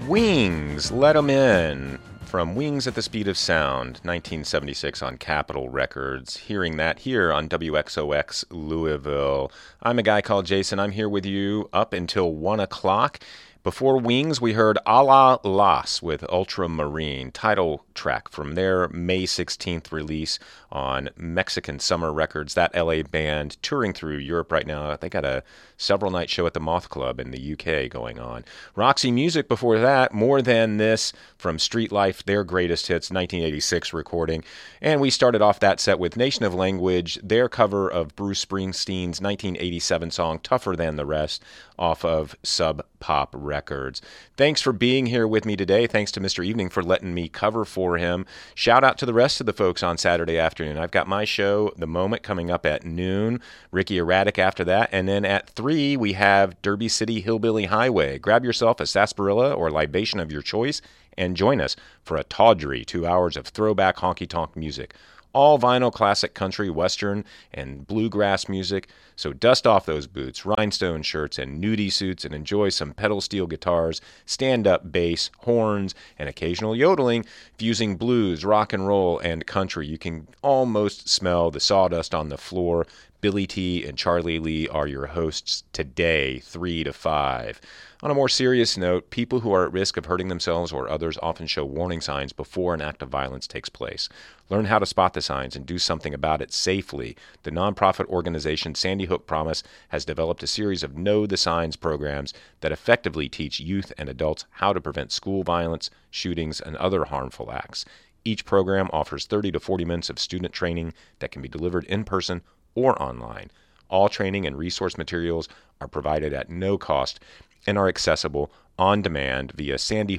Wings, Let 'Em In, from Wings at the Speed of Sound, 1976 on Capitol Records. Hearing that here on WXOX Louisville. I'm a guy called Jason. I'm here with you up until 1 o'clock. Before Wings, we heard A La Las with Ultramarine, title track from their May 16th release on Mexican Summer Records. That LA band touring through Europe right now. They got a several night show at the Moth Club in the UK going on. Roxy Music before that, More Than This from Street Life, their greatest hits, 1986 recording. And we started off that set with Nation of Language, their cover of Bruce Springsteen's 1987 song Tougher Than the Rest off of Sub Pop Records. Thanks for being here with me today. Thanks to Mr. Evening for letting me cover for him. Shout out to the rest of the folks on Saturday afternoon. I've got my show, The Moment, coming up at noon. Ricky Erratic after that. And then at 3, we have Derby City Hillbilly Highway. Grab yourself a sarsaparilla or libation of your choice and join us for a tawdry 2 hours of throwback honky-tonk music. All vinyl, classic country, western, and bluegrass music. So dust off those boots, rhinestone shirts, and nudie suits and enjoy some pedal steel guitars, stand-up bass, horns, and occasional yodeling, fusing blues, rock and roll, and country. You can almost smell the sawdust on the floor. Billy T and Charlie Lee are your hosts today, 3 to 5. On a more serious note, people who are at risk of hurting themselves or others often show warning signs before an act of violence takes place. Learn how to spot the signs and do something about it safely. The nonprofit organization Sandy Hook Promise has developed a series of Know the Signs programs that effectively teach youth and adults how to prevent school violence, shootings, and other harmful acts. Each program offers 30 to 40 minutes of student training that can be delivered in person or online. All training and resource materials are provided at no cost and are accessible on demand via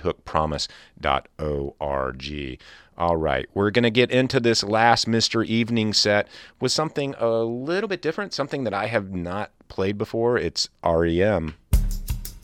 sandyhookpromise.org. All right, we're going to get into this last Mr. Evening set with something a little bit different, something that I have not played before. It's REM.